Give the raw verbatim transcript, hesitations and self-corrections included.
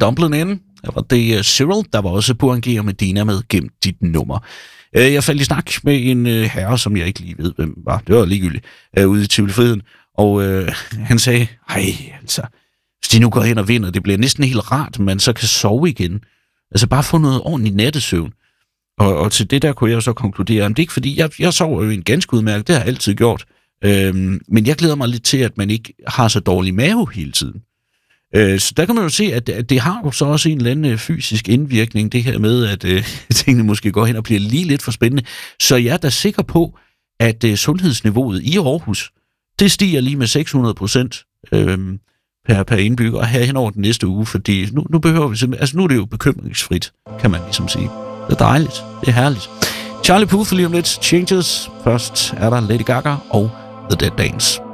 Dumpling In. Der var det uh, Cyril, der var også på N G og Medina med Gem dit nummer. Uh, jeg faldt i snak med en uh, herre, som jeg ikke lige ved, hvem var. Det var ligegyldigt, uh, ude i Tivoli Friheden. Og uh, han sagde, ej, altså, hvis de nu går hen og vinder, det bliver næsten helt rart, man så kan sove igen. Altså bare få noget ordentligt nattesøvn. Og, og til det der kunne jeg jo så konkludere, at det er ikke fordi, jeg, jeg sover jo en ganske udmærket, det har jeg altid gjort. Øhm, men jeg glæder mig lidt til, at man ikke har så dårlig mave hele tiden. Øh, så der kan man jo se, at, at det har jo så også en eller anden fysisk indvirkning, det her med, at øh, tingene måske går hen og bliver lige lidt for spændende. Så jeg er da sikker på, at øh, sundhedsniveauet i Aarhus, det stiger lige med seks hundrede procent øh, per, per indbygger her hen over den næste uge, fordi nu, nu behøver vi simpelthen, altså nu er det jo bekymringsfrit, kan man ligesom sige. Det er dejligt, det er herligt. Charlie Puth lige om lidt, Changes. Først er der Lady Gaga og The Dead Dance.